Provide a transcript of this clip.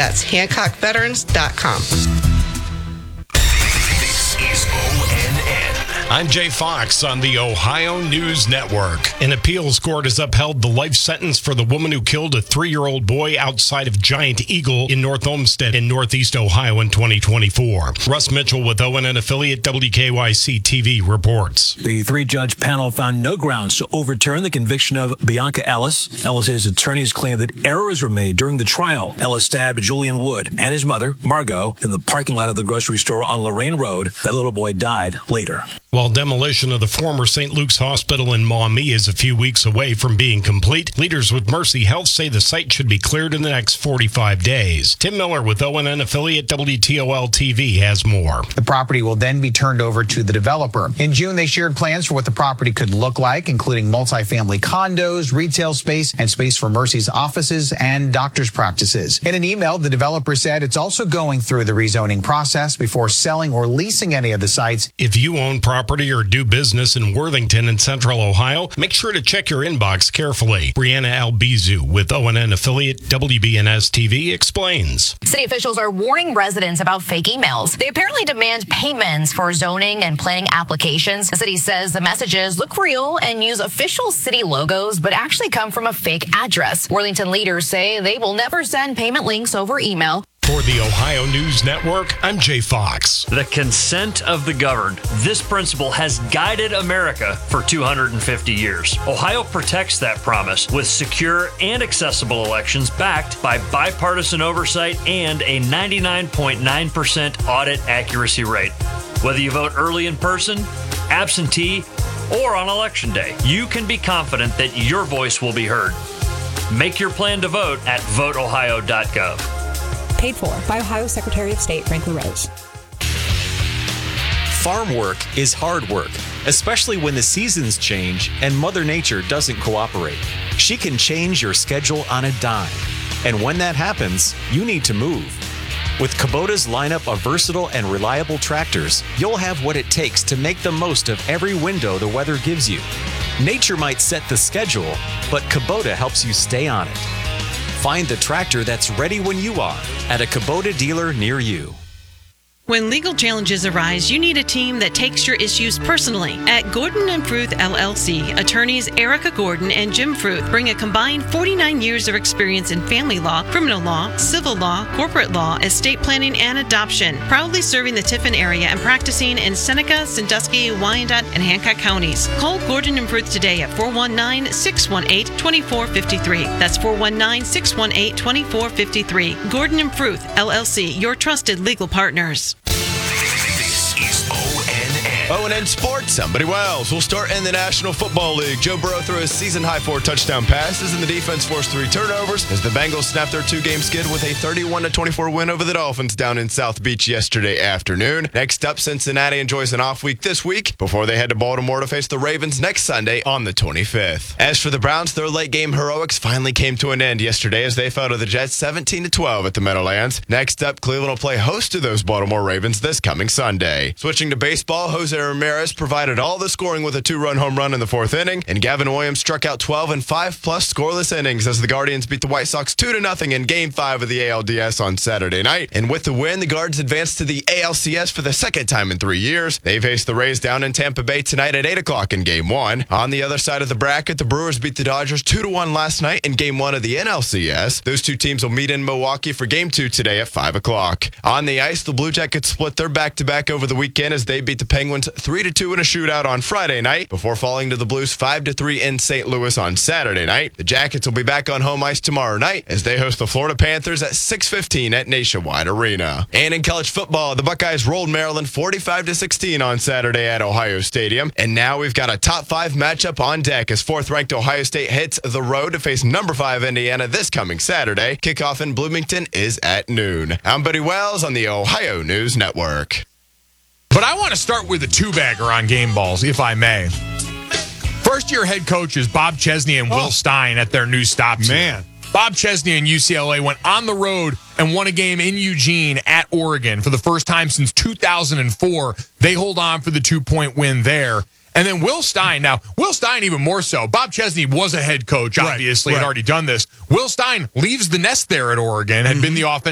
That's HancockVeterans.com. This is ONN. I'm Jay Fox on the Ohio News Network. An appeals court has upheld the life sentence for the woman who killed a 3-year-old boy outside of Giant Eagle in North Olmsted in Northeast Ohio in 2024. Russ Mitchell with ONN affiliate WKYC TV reports. The 3-judge panel found no grounds to overturn the conviction of Bianca Ellis. Ellis's attorneys claim that errors were made during the trial. Ellis stabbed Julian Wood and his mother, Margot, in the parking lot of the grocery store on Lorraine Road. That little boy died later. While demolition of the former St. Luke's Hospital in Maumee is a few weeks away from being complete, leaders with Mercy Health say the site should be cleared in the next 45 days. Tim Miller with ONN affiliate WTOL-TV has more. The property will then be turned over to the developer. In June, they shared plans for what the property could look like, including multifamily condos, retail space, and space for Mercy's offices and doctor's practices. In an email, the developer said it's also going through the rezoning process before selling or leasing any of the sites. If you own property or do business in Worthington in Central Ohio, make sure to check your inbox carefully. Brianna Albizu with ONN affiliate WBNS-TV explains. City officials are warning residents about fake emails. They apparently demand payments for zoning and planning applications. The city says the messages look real and use official city logos, but actually come from a fake address. Worthington leaders say they will never send payment links over email. For the Ohio News Network, I'm Jay Fox. The consent of the governed. This principle has guided America for 250 years. Ohio protects that promise with secure and accessible elections backed by bipartisan oversight and a 99.9% audit accuracy rate. Whether you vote early in person, absentee, or on Election Day, you can be confident that your voice will be heard. Make your plan to vote at voteohio.gov. Paid for by Ohio Secretary of State Frank LaRose. Farm work is hard work, especially when the seasons change and Mother Nature doesn't cooperate. She can change your schedule on a dime. And when that happens, you need to move. With Kubota's lineup of versatile and reliable tractors, you'll have what it takes to make the most of every window the weather gives you. Nature might set the schedule, but Kubota helps you stay on it. Find the tractor that's ready when you are at a Kubota dealer near you. When legal challenges arise, you need a team that takes your issues personally. At Gordon & Fruth LLC, attorneys Erica Gordon and Jim Fruth bring a combined 49 years of experience in family law, criminal law, civil law, corporate law, estate planning, and adoption, proudly serving the Tiffin area and practicing in Seneca, Sandusky, Wyandotte, and Hancock counties. Call Gordon & Fruth today at 419-618-2453. That's 419-618-2453. Gordon & Fruth LLC, your trusted legal partners. This is ONN. ONN Sports, somebody Wells. We'll start in the National Football League. Joe Burrow threw a season-high 4 touchdown passes, and the defense forced 3 turnovers as the Bengals snapped their 2-game skid with a 31-24 win over the Dolphins down in South Beach yesterday afternoon. Next up, Cincinnati enjoys an off week this week before they head to Baltimore to face the Ravens next Sunday on the 25th. As for the Browns, their late-game heroics finally came to an end yesterday as they fell to the Jets 17-12 at the Meadowlands. Next up, Cleveland will play host to those Baltimore Ravens this coming Sunday. Switching to baseball, Jose Ramirez provided all the scoring with a 2-run home run in the 4th inning, and Gavin Williams struck out 12 in 5+ scoreless innings as the Guardians beat the White Sox 2-0 in Game 5 of the ALDS on Saturday night. And with the win, the Guards advanced to the ALCS for the second time in 3 years. They face the Rays down in Tampa Bay tonight at 8 o'clock in Game 1. On the other side of the bracket, the Brewers beat the Dodgers 2-1 last night in Game 1 of the NLCS. Those two teams will meet in Milwaukee for Game 2 today at 5 o'clock. On the ice, the Blue Jackets split their back-to-back over the weekend as they beat the Penguins 3-2 in a shootout on Friday night before falling to the Blues 5-3 in St. Louis on Saturday night. The Jackets will be back on home ice tomorrow night as they host the Florida Panthers at 6:15 at Nationwide Arena. And in college football, the Buckeyes rolled Maryland 45-16 on Saturday at Ohio Stadium. And now we've got a top 5 matchup on deck as 4th-ranked Ohio State hits the road to face number 5 Indiana this coming Saturday. Kickoff in Bloomington is at noon. I'm Buddy Wells on the Ohio News Network. But I want to start with a 2-bagger on game balls, if I may. First-year head coaches Bob Chesney and Will Stein at their new stops. Man. Bob Chesney and UCLA went on the road and won a game in Eugene at Oregon for the first time since 2004. They hold on for the 2-point win there. And then Will Stein even more so. Bob Chesney was a head coach, obviously, had already done this. Will Stein leaves the nest there at Oregon, had been the offensive